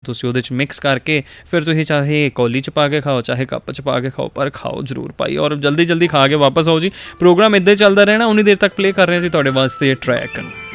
ਤੁਸੀਂ ਉਹਦੇ 'ਚ ਮਿਕਸ ਕਰਕੇ ਫਿਰ ਤੁਸੀਂ ਚਾਹੇ ਕੌਲੀ 'ਚ ਪਾ ਕੇ ਖਾਓ, ਚਾਹੇ ਕੱਪ 'ਚ ਪਾ ਕੇ ਖਾਓ, ਪਰ ਖਾਓ ਜ਼ਰੂਰ ਭਾਈ। ਔਰ ਜਲਦੀ ਜਲਦੀ ਖਾ ਕੇ ਵਾਪਸ ਆਓ ਜੀ। ਪ੍ਰੋਗਰਾਮ ਇੱਦਾਂ ਹੀ ਚੱਲਦਾ ਰਹਿਣਾ, ਉਨੀ ਦੇਰ ਤੱਕ ਪਲੇ ਕਰ ਰਹੇ ਹਾਂ ਜੀ ਤੁਹਾਡੇ ਵਾਸਤੇ ਇਹ ਟਰੈਕ।